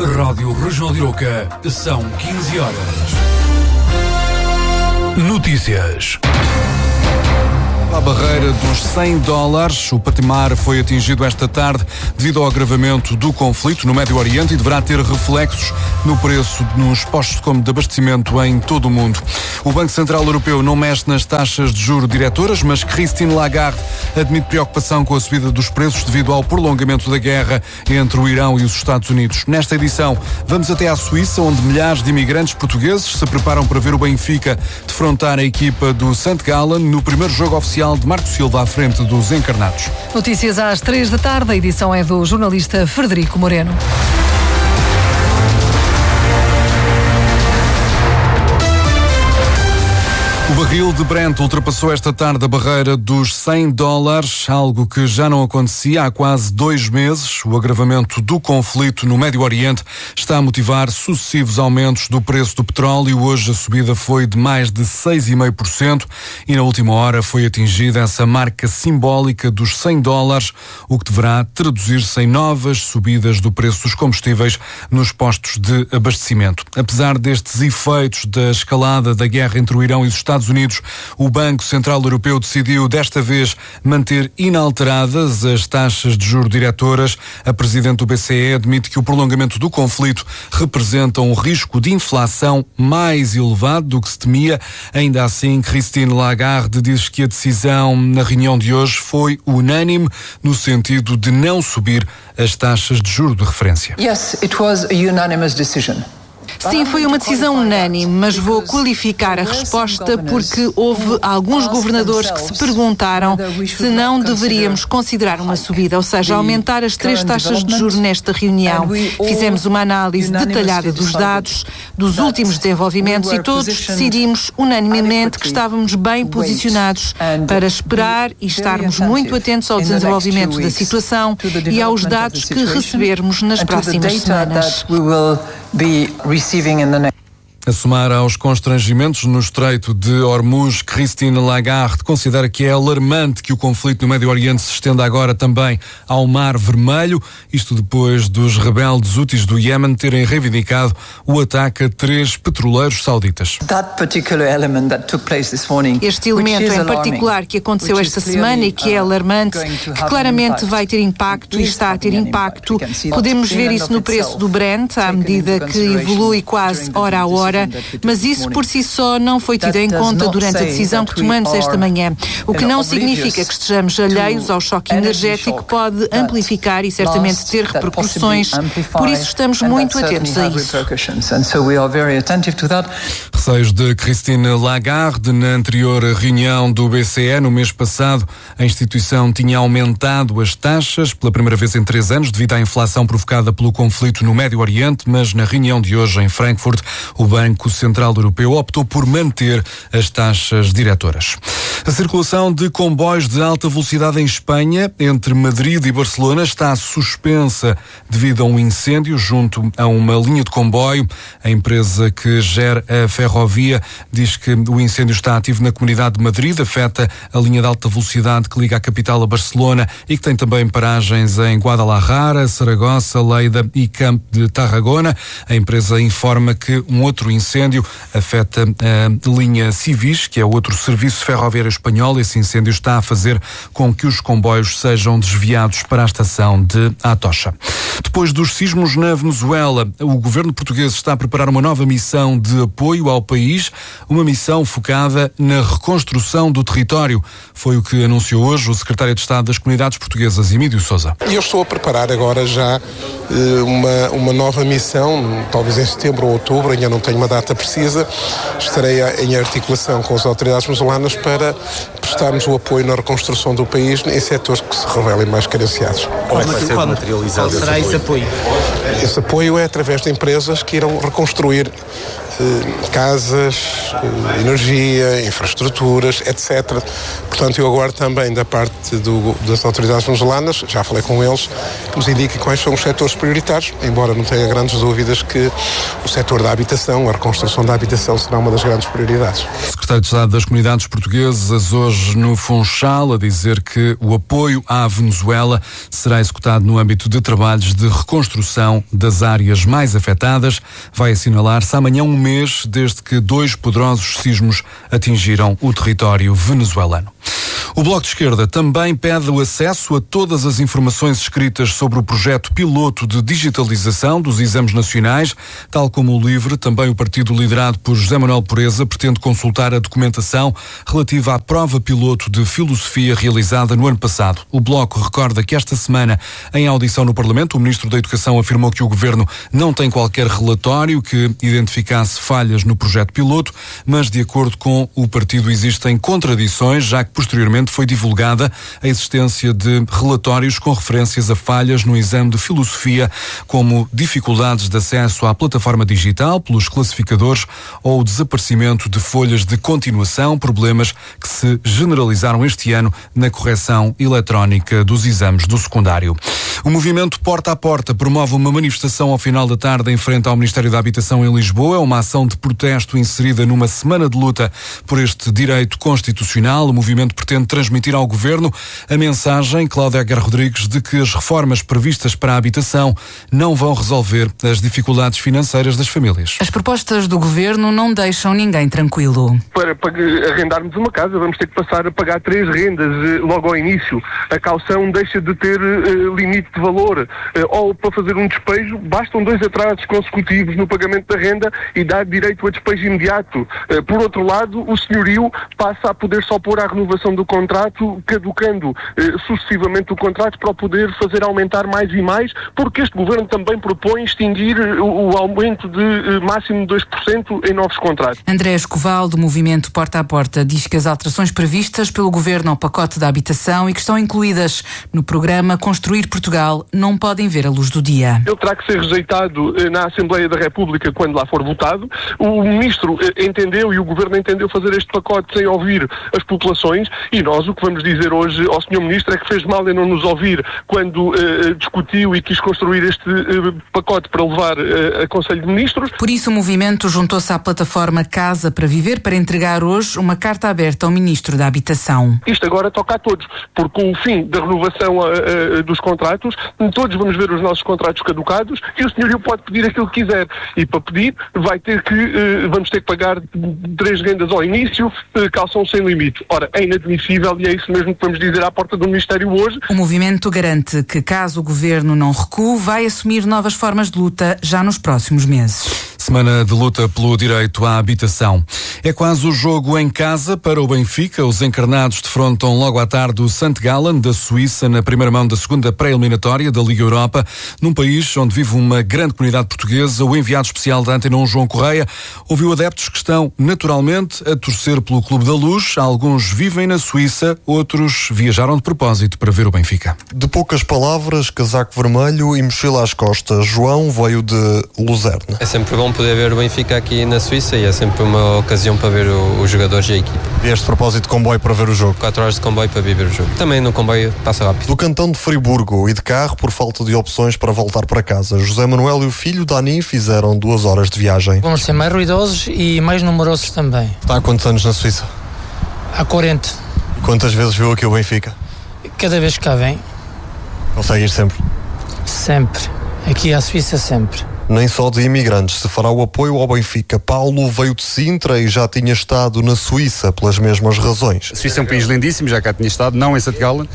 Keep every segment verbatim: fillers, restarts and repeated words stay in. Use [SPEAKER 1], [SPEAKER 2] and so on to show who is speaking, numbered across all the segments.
[SPEAKER 1] Rádio Regional de Aroca, são quinze horas. Notícias. A barreira dos cem dólares, o patamar foi atingido esta tarde devido ao agravamento do conflito no Médio Oriente e deverá ter reflexos no preço nos postos de abastecimento em todo o mundo. O Banco Central Europeu não mexe nas taxas de juros diretoras, mas Christine Lagarde admite preocupação com a subida dos preços devido ao prolongamento da guerra entre o Irão e os Estados Unidos. Nesta edição, vamos até à Suíça, onde milhares de imigrantes portugueses se preparam para ver o Benfica defrontar a equipa do Saint Gallen no primeiro jogo oficial de Marco Silva à frente dos encarnados.
[SPEAKER 2] Notícias às três da tarde, a edição é do jornalista Frederico Moreno.
[SPEAKER 1] O barril de Brent ultrapassou esta tarde a barreira dos cem dólares, algo que já não acontecia há quase dois meses. O agravamento do conflito no Médio Oriente está a motivar sucessivos aumentos do preço do petróleo. Hoje a subida foi de mais de seis vírgula cinco por cento e na última hora foi atingida essa marca simbólica dos cem dólares, o que deverá traduzir-se em novas subidas do preço dos combustíveis nos postos de abastecimento. Apesar destes efeitos da escalada da guerra entre o Irão e os Estados Unidos, o Banco Central Europeu decidiu desta vez manter inalteradas as taxas de juros diretoras. A presidente do B C E admite que o prolongamento do conflito representa um risco de inflação mais elevado do que se temia. Ainda assim, Christine Lagarde diz que a decisão na reunião de hoje foi unânime no sentido de não subir as taxas de juros de referência.
[SPEAKER 3] Yes, it was a unanimous decision.
[SPEAKER 2] Sim, foi uma decisão unânime, mas vou qualificar a resposta porque houve alguns governadores que se perguntaram se não deveríamos considerar uma subida, ou seja, aumentar as três taxas de juros nesta reunião. Fizemos uma análise detalhada dos dados, dos últimos desenvolvimentos e todos decidimos unanimemente que estávamos bem posicionados para esperar e estarmos muito atentos ao desenvolvimento da situação e aos dados que recebermos nas próximas semanas.
[SPEAKER 1] A somar aos constrangimentos no Estreito de Hormuz, Christine Lagarde considera que é alarmante que o conflito no Médio Oriente se estenda agora também ao Mar Vermelho, isto depois dos rebeldes houthis do Iémen terem reivindicado o ataque a três petroleiros sauditas.
[SPEAKER 2] Este elemento em particular que aconteceu esta semana e que é alarmante, que claramente vai ter impacto e está a ter impacto, podemos ver isso no preço do Brent, à medida que evolui quase hora a hora, mas isso por si só não foi tido em conta durante a decisão que tomamos esta manhã, o que não significa que estejamos alheios ao choque energético, que pode amplificar e certamente ter repercussões, por isso estamos muito atentos a isso.
[SPEAKER 1] Receios de Christine Lagarde. Na anterior reunião do B C E, no mês passado, a instituição tinha aumentado as taxas pela primeira vez em três anos devido à inflação provocada pelo conflito no Médio Oriente, mas na reunião de hoje em Frankfurt, o Banco Central Europeu optou por manter as taxas diretoras. A circulação de comboios de alta velocidade em Espanha, entre Madrid e Barcelona, está suspensa devido a um incêndio junto a uma linha de comboio. A empresa que gera a ferrovia diz que o incêndio está ativo na comunidade de Madrid, afeta a linha de alta velocidade que liga a capital a Barcelona e que tem também paragens em Guadalajara, Saragossa, Lleida e Campo de Tarragona. A empresa informa que um outro incêndio afeta a linha Civis, que é outro serviço ferroviário espanhol. Esse incêndio está a fazer com que os comboios sejam desviados para a estação de Atocha. Depois dos sismos na Venezuela, o governo português está a preparar uma nova missão de apoio ao país, uma missão focada na reconstrução do território. Foi o que anunciou hoje o secretário de Estado das Comunidades Portuguesas, Emílio Sousa.
[SPEAKER 4] Eu estou a preparar agora já uma, uma nova missão, talvez em setembro ou outubro, ainda não tenho uma data precisa. Estarei em articulação com as autoridades venezuelanas para prestarmos o apoio na reconstrução do país em setores que se revelem mais carenciados.
[SPEAKER 5] Como é que vai ser materializado esse apoio? Esse apoio?
[SPEAKER 4] Esse apoio é através de empresas que irão reconstruir eh, casas, eh, energia, infraestruturas, etcétera. Portanto, eu aguardo também da parte do, das autoridades venezuelanas, já falei com eles, que nos indiquem quais são os setores prioritários, embora não tenha grandes dúvidas que o setor da habitação, a reconstrução da habitação será uma das grandes prioridades.
[SPEAKER 1] O secretário de Estado das Comunidades Portuguesas hoje hoje no Funchal, a dizer que o apoio à Venezuela será executado no âmbito de trabalhos de reconstrução das áreas mais afetadas. Vai assinalar-se amanhã um mês desde que dois poderosos sismos atingiram o território venezuelano. O Bloco de Esquerda também pede o acesso a todas as informações escritas sobre o projeto piloto de digitalização dos exames nacionais. Tal como o LIVRE, também o partido liderado por José Manuel Pureza pretende consultar a documentação relativa à prova piloto de filosofia realizada no ano passado. O Bloco recorda que esta semana, em audição no Parlamento, o Ministro da Educação afirmou que o Governo não tem qualquer relatório que identificasse falhas no projeto piloto, mas de acordo com o partido existem contradições, já que posteriormente foi divulgada a existência de relatórios com referências a falhas no exame de filosofia, como dificuldades de acesso à plataforma digital pelos classificadores ou o desaparecimento de folhas de continuação, problemas que se generalizaram este ano na correção eletrónica dos exames do secundário. O movimento Porta a Porta promove uma manifestação ao final da tarde em frente ao Ministério da Habitação em Lisboa. É uma ação de protesto inserida numa semana de luta por este direito constitucional. O movimento pretende transmitir ao Governo a mensagem, Cláudia Aguiar Rodrigues, de que as reformas previstas para a habitação não vão resolver as dificuldades financeiras das famílias.
[SPEAKER 2] As propostas do Governo não deixam ninguém tranquilo.
[SPEAKER 6] Para, para arrendarmos uma casa vamos ter que passar a pagar três rendas logo ao início. A caução deixa de ter uh, limite de valor. Uh, ou para fazer um despejo bastam dois atrasos consecutivos no pagamento da renda e dar direito a despejo imediato. Uh, por outro lado, o senhorio passa a poder só pôr a renovação do contrato, caducando uh, sucessivamente o contrato para o poder fazer aumentar mais e mais, porque este Governo também propõe extinguir o, o aumento de uh, máximo de dois por cento em novos contratos.
[SPEAKER 2] André Escoval, do movimento Porta a Porta, diz que as alterações previstas pelo Governo ao pacote da habitação e que estão incluídas no programa Construir Portugal não podem ver a luz do dia.
[SPEAKER 6] Ele terá que ser rejeitado uh, na Assembleia da República quando lá for votado. O Ministro uh, entendeu e o Governo entendeu fazer este pacote sem ouvir as populações e nós o que vamos dizer hoje ao senhor Ministro é que fez mal em não nos ouvir quando uh, discutiu e quis construir este uh, pacote para levar uh, a Conselho de Ministros.
[SPEAKER 2] Por isso o movimento juntou-se à plataforma Casa para Viver para entregar hoje uma carta aberta ao Ministro da Habitação.
[SPEAKER 6] Isto agora toca a todos, porque com o fim da renovação uh, uh, dos contratos, todos vamos ver os nossos contratos caducados e o senhorio pode pedir aquilo que quiser. E para pedir vai ter que, uh, vamos ter que pagar três rendas ao início, uh, calção sem limite. Ora, é inadmissível e é isso mesmo que vamos dizer à porta do Ministério hoje.
[SPEAKER 2] O movimento garante que, caso o Governo não recue, vai assumir novas formas de luta já nos próximos meses.
[SPEAKER 1] Semana de luta pelo direito à habitação. É quase o jogo em casa para o Benfica. Os encarnados defrontam logo à tarde o Sankt Gallen da Suíça na primeira mão da segunda pré-eliminatória da Liga Europa, num país onde vive uma grande comunidade portuguesa. O enviado especial da Antena um, João Correia, ouviu adeptos que estão naturalmente a torcer pelo Clube da Luz. Alguns vivem na Suíça, outros viajaram de propósito para ver o Benfica.
[SPEAKER 7] De poucas palavras, casaco vermelho e mochila às costas. João veio de Luzerne.
[SPEAKER 8] É sempre bom poder ver o Benfica aqui na Suíça e é sempre uma ocasião para ver o, os jogadores e a equipe.
[SPEAKER 7] Vieste de propósito de comboio para ver o jogo?
[SPEAKER 8] Quatro horas de comboio para ver o jogo. Também no comboio passa rápido.
[SPEAKER 7] Do cantão de Friburgo e de carro por falta de opções para voltar para casa. José Manuel e o filho Dani fizeram duas horas de viagem.
[SPEAKER 9] Vamos ser mais ruidosos e mais numerosos também.
[SPEAKER 7] Está há quantos anos na Suíça?
[SPEAKER 9] Há quarenta.
[SPEAKER 7] E quantas vezes viu aqui o Benfica?
[SPEAKER 9] Cada vez que cá vem.
[SPEAKER 7] Consegue ir sempre?
[SPEAKER 9] Sempre. Aqui à Suíça sempre.
[SPEAKER 7] Nem só de imigrantes se fará o apoio ao Benfica. Paulo veio de Sintra e já tinha estado na Suíça pelas mesmas razões.
[SPEAKER 10] A Suíça é um país lindíssimo, já cá tinha estado, não em Sankt Gallen,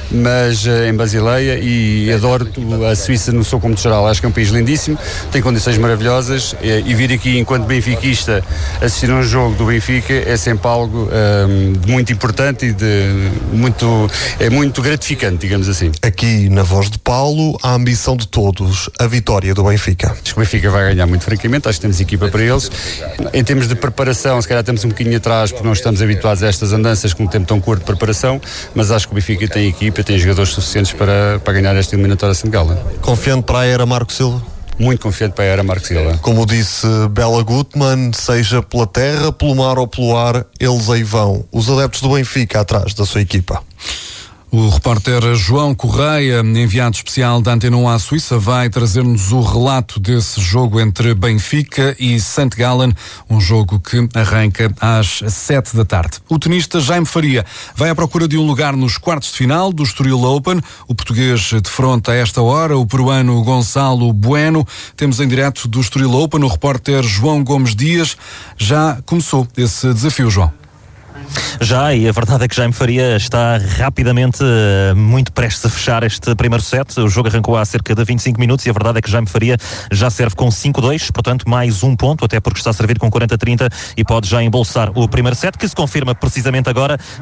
[SPEAKER 10] mas uh, em Basileia, e adoro a Suíça no seu cômputo geral. Acho que é um país lindíssimo, tem condições maravilhosas, e, e vir aqui enquanto benfiquista assistir a um jogo do Benfica é sempre algo um, muito importante e de muito, é muito gratificante, digamos assim.
[SPEAKER 7] Aqui na voz de Paulo, a ambição de todos, a vitória do Benfica.
[SPEAKER 10] Acho que o Benfica vai ganhar muito francamente, acho que temos equipa para eles. Em termos de preparação, se calhar estamos um bocadinho atrás porque não estamos habituados a estas andanças com um tempo tão curto de preparação, mas acho que o Benfica tem equipa, tem jogadores suficientes para, para ganhar esta eliminatória Sankt Gallen.
[SPEAKER 7] Confiante para a era Marco Silva?
[SPEAKER 10] Muito confiante para a era Marco Silva.
[SPEAKER 7] Como disse Bela Gutmann, seja pela terra, pelo mar ou pelo ar, eles aí vão. Os adeptos do Benfica atrás da sua equipa.
[SPEAKER 1] O repórter João Correia, enviado especial da Antena um à Suíça, vai trazer-nos o relato desse jogo entre Benfica e Saint Gallen, um jogo que arranca às sete da tarde. O tenista Jaime Faria vai à procura de um lugar nos quartos de final do Estoril Open. O português defronta a esta hora o peruano Gonçalo Bueno. Temos em direto do Estoril Open o repórter João Gomes Dias. Já começou esse desafio, João?
[SPEAKER 11] Já, e a verdade é que Jaime Faria está rapidamente muito prestes a fechar este primeiro set. O jogo arrancou há cerca de vinte e cinco minutos e a verdade é que Jaime Faria já serve com cinco dois, portanto mais um ponto, até porque está a servir com quarenta a trinta e pode já embolsar o primeiro set, que se confirma precisamente agora.